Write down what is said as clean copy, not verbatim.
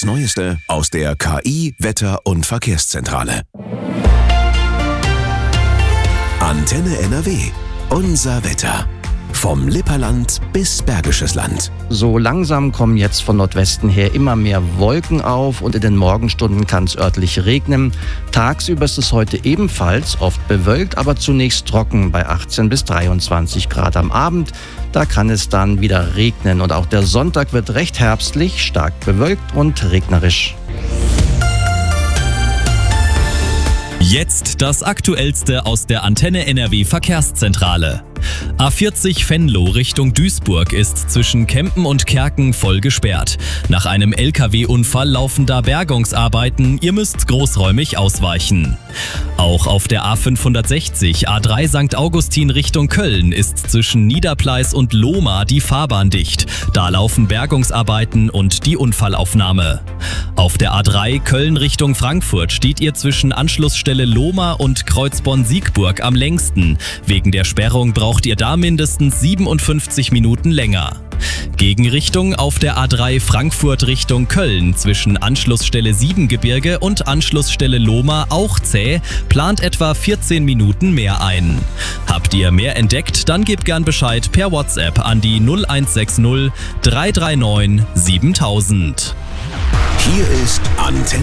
Neueste aus der KI Wetter- und Verkehrszentrale. Antenne NRW. Unser Wetter. Vom Lipperland bis Bergisches Land. So langsam kommen jetzt von Nordwesten her immer mehr Wolken auf und in den Morgenstunden kann es örtlich regnen. Tagsüber ist es heute ebenfalls oft bewölkt, aber zunächst trocken bei 18 bis 23 Grad am Abend. Da kann es dann wieder regnen und auch der Sonntag wird recht herbstlich, stark bewölkt und regnerisch. Jetzt das Aktuellste aus der Antenne NRW Verkehrszentrale. A40 Venlo Richtung Duisburg ist zwischen Kempen und Kerken voll gesperrt. Nach einem LKW-Unfall laufen da Bergungsarbeiten, ihr müsst großräumig ausweichen. Auch auf der A560 A3 St. Augustin Richtung Köln ist zwischen Niederpleis und Lohmar die Fahrbahn dicht. Da laufen Bergungsarbeiten und die Unfallaufnahme. Auf der A3 Köln Richtung Frankfurt steht ihr zwischen Anschlussstelle Lohmar und Kreuzborn-Siegburg am längsten. Wegen der Sperrung braucht ihr da mindestens 57 Minuten länger. Gegenrichtung auf der A3 Frankfurt Richtung Köln zwischen Anschlussstelle Siebengebirge und Anschlussstelle Lohmar auch zäh, plant etwa 14 Minuten mehr ein. Habt ihr mehr entdeckt, dann gebt gern Bescheid per WhatsApp an die 0160 339 7000. Hier ist Antenne